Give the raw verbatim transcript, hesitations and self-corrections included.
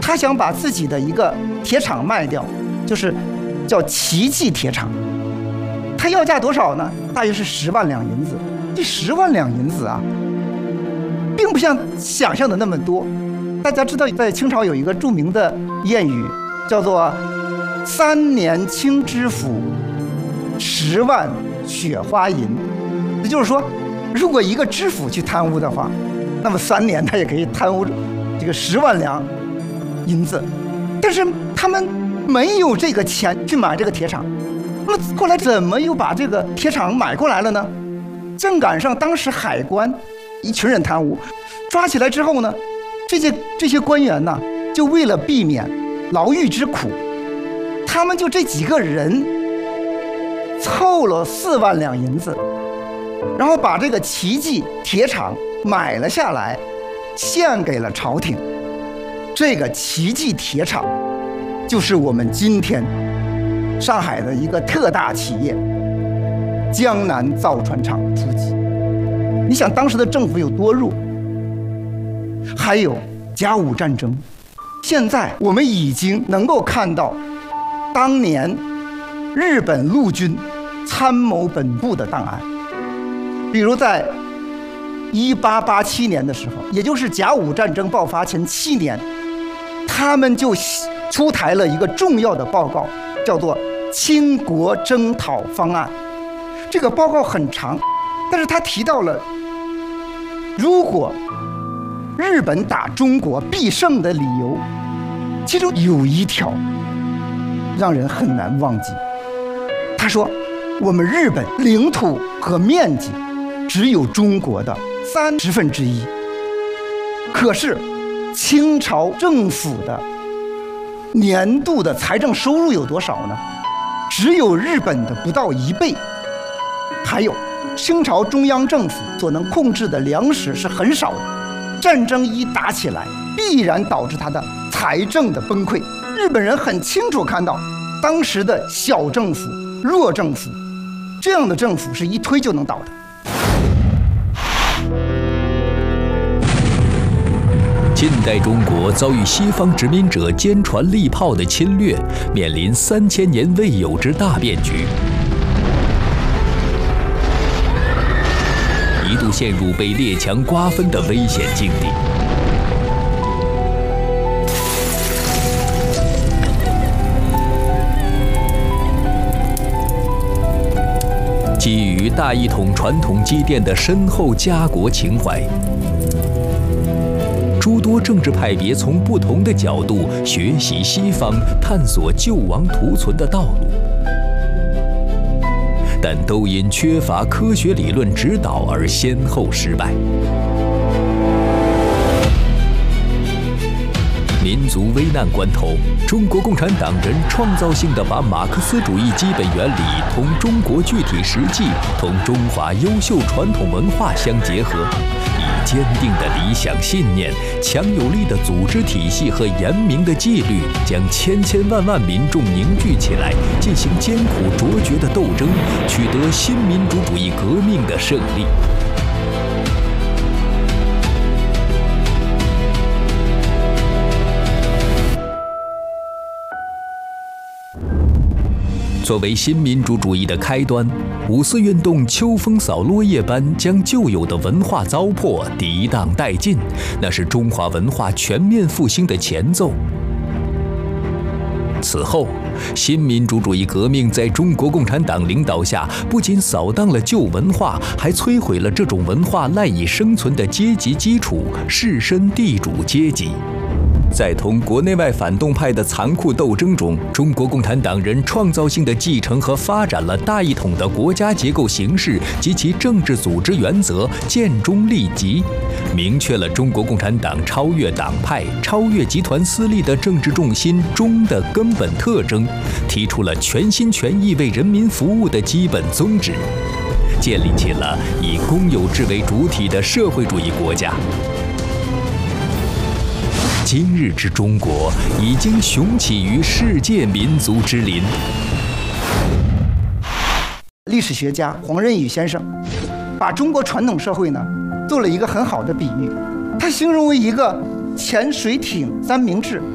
他想把自己的一个铁厂卖掉，就是叫奇迹铁厂。他要价多少呢？大约是十万两银子。这十万两银子啊，并不像想象的那么多。大家知道，在清朝有一个著名的谚语，叫做“三年清知府，十万雪花银”。也就是说，如果一个知府去贪污的话，那么三年他也可以贪污这个十万两银子。但是他们没有这个钱去买这个铁厂，那么后来怎么又把这个铁厂买过来了呢？正赶上当时海关一群人贪污，抓起来之后呢，这些这些官员呢，就为了避免牢狱之苦，他们就这几个人凑了四万两银子，然后把这个奇迹铁厂买了下来，献给了朝廷。这个奇迹铁厂就是我们今天上海的一个特大企业江南造船厂初级。你想当时的政府有多弱？还有甲午战争，现在我们已经能够看到当年日本陆军参谋本部的档案。比如在一八八七年的时候，也就是甲午战争爆发前七年，他们就出台了一个重要的报告，叫做《清国征讨方案》。这个报告很长，但是他提到了，如果日本打中国必胜的理由，其中有一条让人很难忘记。他说，我们日本领土和面积只有中国的三十分之一，可是清朝政府的年度的财政收入有多少呢？只有日本的不到一倍。还有，清朝中央政府所能控制的粮食是很少的，战争一打起来，必然导致它的财政的崩溃。日本人很清楚看到，当时的小政府、弱政府，这样的政府是一推就能倒的。 近代中国遭遇西方殖民者坚船利炮的侵略，面临三千年未有之大变局，一度陷入被列强瓜分的危险境地。基于大一统传统积淀的深厚家国情怀，诸多政治派别从不同的角度学习西方，探索救亡图存的道路，但都因缺乏科学理论指导而先后失败。民族危难关头，中国共产党人创造性地把马克思主义基本原理同中国具体实际、同中华优秀传统文化相结合，以坚定的理想信念、强有力的组织体系和严明的纪律，将千千万万民众凝聚起来，进行艰苦卓绝的斗争，取得新民主主义革命的胜利。作为新民主主义的开端，五四运动秋风扫落叶般将旧有的文化糟粕涤荡殆尽，那是中华文化全面复兴的前奏。此后，新民主主义革命在中国共产党领导下，不仅扫荡了旧文化，还摧毁了这种文化赖以生存的阶级基础——士绅地主阶级。在同国内外反动派的残酷斗争中，中国共产党人创造性地继承和发展了大一统的国家结构形式及其政治组织原则，建中立极，明确了中国共产党超越党派、超越集团私利的政治重心中的根本特征，提出了全心全意为人民服务的基本宗旨，建立起了以公有制为主体的社会主义国家。今日之中国已经雄起于世界民族之林。 历史学家黄仁宇先生把中国传统社会呢做了一个很好的比喻，他形容为一个潜水艇三明治。